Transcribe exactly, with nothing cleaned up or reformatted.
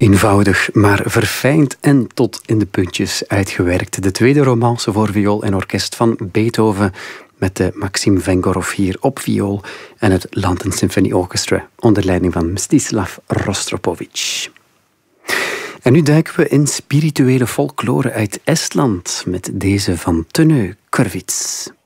Eenvoudig, maar verfijnd en tot in de puntjes uitgewerkt. De tweede romance voor viool en orkest van Beethoven met de Maxim Vengorov hier op viool en het London Symphony Orchestra onder leiding van Mstislav Rostropovich. En nu duiken we in spirituele folklore uit Estland met deze van Tönö Krvits.